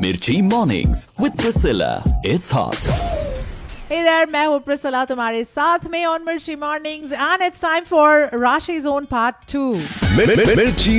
Mirchi Mornings with Priscilla. It's hot. Hey there, मैं हूँ Priscilla तुम्हारे साथ में on Mirchi Mornings and it's time for Rashi's own part 2. Mirchi